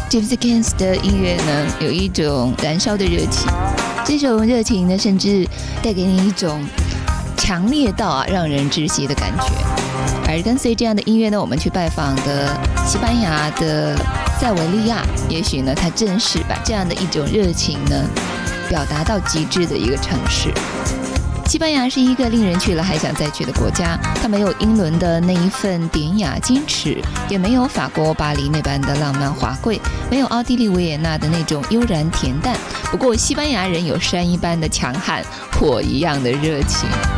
Gypsy Kings 的音乐呢，有一种燃烧的热情，这种热情呢，甚至带给你一种强烈到让人窒息的感觉。而跟随这样的音乐呢，我们去拜访的西班牙的塞维利亚，也许呢，它正是把这样的一种热情呢，表达到极致的一个城市。西班牙是一个令人去了还想再去的国家，它没有英伦的那一份典雅矜持，也没有法国巴黎那般的浪漫华贵，没有奥地利维也纳的那种悠然恬淡。不过西班牙人有山一般的强悍，火一样的热情。